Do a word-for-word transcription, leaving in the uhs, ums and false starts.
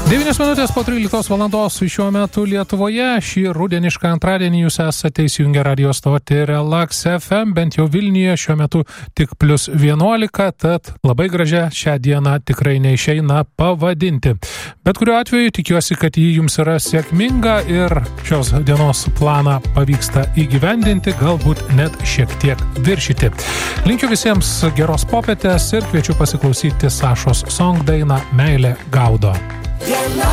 devynios minutės po tryliktos valandos šiuo metu Lietuvoje. Šį rudenišką antradienį jūs esate įsijungę radio stotį Relax F M, bent jau Vilniuje šiuo metu tik plus vienuolika, tad labai gražią šią dieną tikrai neišeina pavadinti. Bet kuriuo atveju tikiuosi, kad ji jums yra sėkminga ir šios dienos planą pavyksta įgyvendinti, galbūt net šiek tiek viršyti. Linkiu visiems geros popietės ir kviečiu pasiklausyti Sašos Song dainą Meilė gaudo. Viena